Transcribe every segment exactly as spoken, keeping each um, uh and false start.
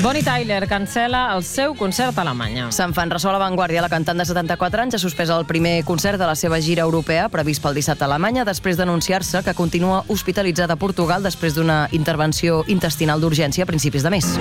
Bonnie Tyler cancela el seu concert a Alemanya. Se'n fan ressò a La Vanguardia. La cantant de setanta-quatre anys ha suspès el primer concert de la seva gira europea, previst pel dissabte a Alemanya, després d'anunciar-se que continua hospitalitzada a Portugal després d'una intervenció intestinal d'urgència a principis de mes.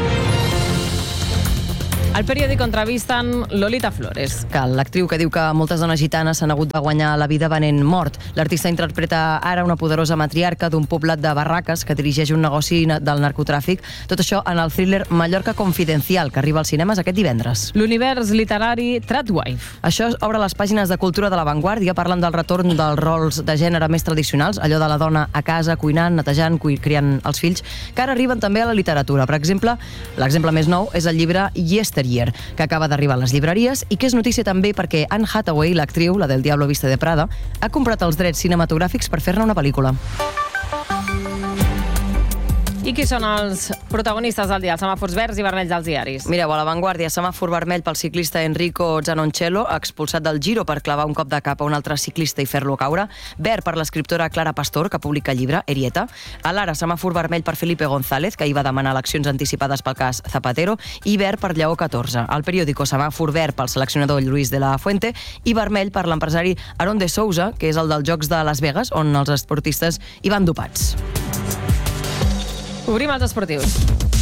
Al periòdico entrevisten Lolita Flores. Que l'actriu que diu que moltes dones gitanes s'han hagut de guanyar la vida venent mort. L'artista interpreta ara una poderosa matriarca d'un poblat de barraques que dirigeix un negoci del narcotràfic. Tot això en el thriller Mallorca Confidencial, que arriba als cinemes aquest divendres. L'univers literari Tradwife. Això obre les pàgines de cultura de La Vanguardia. Parlen del retorn dels rols de gènere més tradicionals, allò de la dona a casa, cuinant, netejant, criant els fills, que ara arriben també a la literatura. Per exemple, l'exemple més nou és el llibre Yesterday, que acaba d'arribar a les llibreries i que és notícia també perquè Anne Hathaway, l'actriu, la del Diablo Viste de Prada, ha comprat els drets cinematogràfics per fer-ne una pel·lícula. I qui són els protagonistes del dia? Els semàfors verds i vermells dels diaris. Mireu, a La Vanguardia, semàfor vermell pel ciclista Enrico Zanoncello, expulsat del Giro per clavar un cop de cap a un altre ciclista i fer-lo caure. Verd per l'escriptora Clara Pastor, que publica el llibre Erieta. A l'Ara, semàfor vermell per Felipe González, que hi va demanar eleccions anticipades pel cas Zapatero. I verd per Lleó catorze. Al periòdico, semàfor verd pel seleccionador Lluís de la Fuente i vermell per l'empresari Aaron de Souza, que és el dels Jocs de Las Vegas, on els esportistes hi van dopats. Obrim els esportius.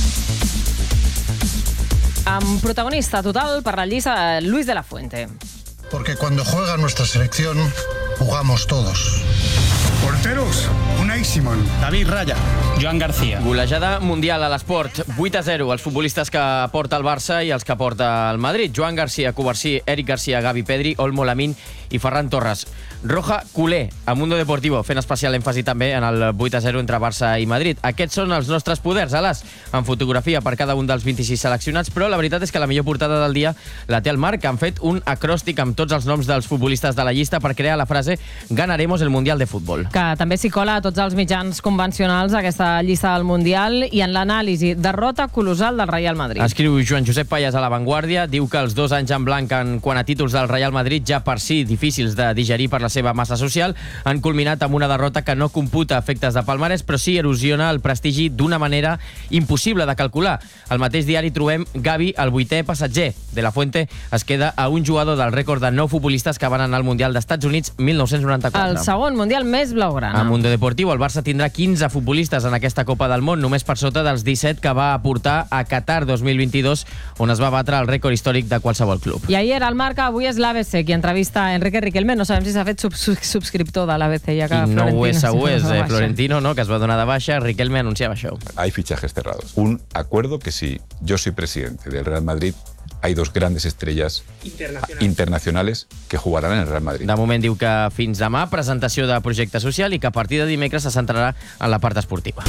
Amb protagonista total per la llista Luis de la Fuente. Porque cuando juega nuestra selección, jugamos todos. Porteros, Unai Simón, David Raya, Joan García. Golejada mundial a l'esport, vuit a zero, els futbolistes que porta el Barça i els que porta el Madrid. Joan García, Covarsí, Eric García, Gavi Pedri, Olmo Lamín i Ferran Torres. Roja Culer, a Mundo Deportivo, fent especial èmfasi també en el vuit a zero entre Barça i Madrid. Aquests són els nostres poders, a l'as, en fotografia per cada un dels vint-i-sis seleccionats, però la veritat és que la millor portada del dia la té el Marc, que han fet un acròstic amb tots els noms dels futbolistes de la llista per crear la frase «Ganaremos el Mundial de Futbol». Que també s'hi cola a tots els mitjans convencionals aquesta llista del Mundial i en l'anàlisi derrota colossal del Real Madrid. Escriu Joan Josep Payas a La Vanguardia, diu que els dos anys en blanc en quant a títols del Real Madrid, ja per si difícils de digerir per la seva massa social, han culminat amb una derrota que no computa efectes de palmarès, però sí erosiona el prestigi d'una manera impossible de calcular. Al mateix diari trobem Gavi, el vuitè passatger. De la Fuente es queda a un jugador del rècord de nou futbolistes que van anar al Mundial d'Estats Units mil nou-cents noranta-quatre. El segon Mundial més blaugrana. A Mundo Deportivo, el Barça tindrà quinze futbolistes en aquesta Copa del Món, només per sota dels disset que va aportar a Qatar dos mil vint-i-dos, on es va batre el rècord històric de qualsevol club. I ahir al Marca, avui és l'A B C qui entrevista a Enrique Riquelme. No sabem si s'ha fet sub subscriptor de l'A B C, ja que I no Florentino... ho és segur, és si Florentino, no?, que es va donar de baixa. Riquelme anunciava això. Hay fichajes cerrados. Un acuerdo que si yo soy presidente del Real Madrid, hay dos grandes estrellas internacionales. internacionales que jugarán en el Real Madrid. De moment diu que fins demà presentació de projecte social i que a partir de dimecres se centrarà en la part esportiva.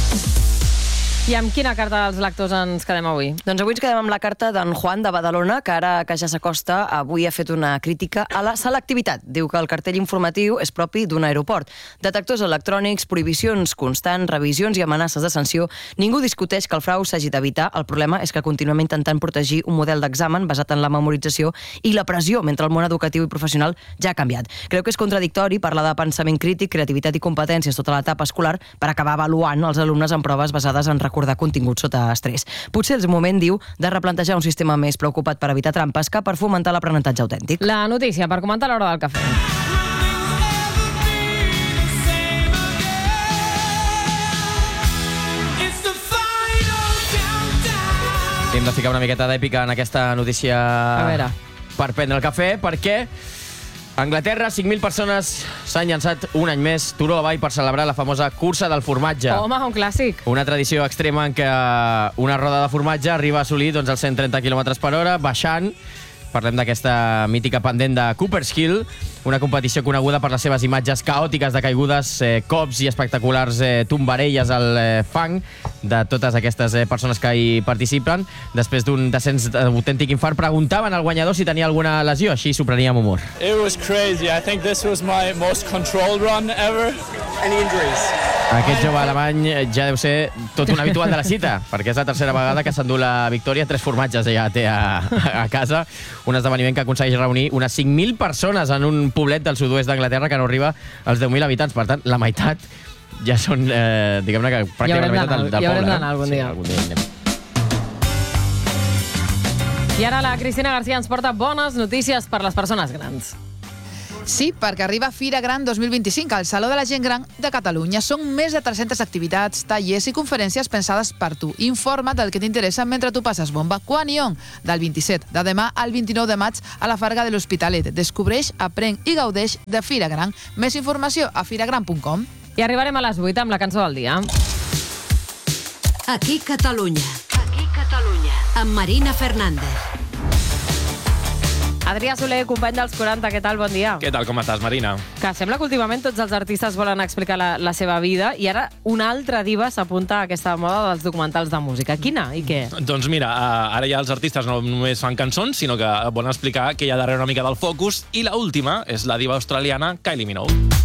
I amb quina carta dels lectors ens quedem avui? Doncs avui ens quedem amb la carta d'en Juan de Badalona, que ara que ja s'acosta, avui ha fet una crítica a la selectivitat. Diu que el cartell informatiu és propi d'un aeroport. Detectors electrònics, prohibicions constants, revisions i amenaces de sanció. Ningú discuteix que el frau s'hagi d'evitar. El problema és que continuem intentant protegir un model d'examen basat en la memorització i la pressió, mentre el món educatiu i professional ja ha canviat. Creu que és contradictori parlar de pensament crític, creativitat i competències tota l'etapa escolar per acabar avaluant els alumnes en proves basades en recordar contingut sota estrès. Potser és un moment, diu, de replantejar un sistema més preocupat per evitar trampes que per fomentar l'aprenentatge autèntic. La notícia per comentar a l'hora del cafè. Hem de ficar una miqueta d'èpica en aquesta notícia a veure. Per prendre el cafè, perquè a Anglaterra cinc mil persones s'han llançat un any més turó avall per celebrar la famosa cursa del formatge. Home, un clàssic. Una tradició extrema en què una roda de formatge arriba a assolir doncs, els cent trenta quilòmetres per hora, baixant. Parlem d'aquesta mítica pendent de Cooper's Hill, una competició coneguda per les seves imatges caòtiques de caigudes, eh, cops i espectaculars eh, tombarelles al eh, fang de totes aquestes eh, persones que hi participen. Després d'un descens d'autèntic infart, preguntaven al guanyador si tenia alguna lesió, així s'ho prenia amb humor. It was crazy. I think this was my most controlled run ever. Any injuries? Aquest jove alemany ja deu ser tot un habitual de la cita, perquè és la tercera vegada que s'endú la victòria. Tres formatges ja té a, a casa. Un esdeveniment que aconsegueix reunir unes cinc mil persones en un poblet del sud-oest d'Anglaterra que no arriba als deu mil habitants. Per tant, la meitat ja són, eh, diguem-ne que pràcticament la meitat del, del poble. Ja haurem eh? d'anar algun dia. Sí, algun dia anem. I ara la Cristina García ens porta bones notícies per les persones grans. Sí, perquè arriba Fira Gran dos mil vint-i-cinc al Saló de la Gent Gran de Catalunya. Són més de tres-centes activitats, tallers i conferències pensades per tu. Informa't del que t'interessa mentre tu passes bomba. Quan i on? Del vint-i-set de demà al vint-i-nou de maig a la Farga de l'Hospitalet. Descobreix, aprèn i gaudeix de Fira Gran. Més informació a firagran punt com. I arribarem a les vuit amb la cançó del dia. Aquí Catalunya. Aquí Catalunya. Amb Marina Fernández. Adrià Soler, company dels quaranta, què tal? Bon dia. Què tal, com estàs, Marina? Que sembla que últimament tots els artistes volen explicar la, la seva vida i ara una altra diva s'apunta a aquesta moda dels documentals de música. Quina i què? Doncs mira, ara ja els artistes no només fan cançons, sinó que volen explicar què hi ha darrere una mica del focus, i l'última és la diva australiana Kylie Minogue.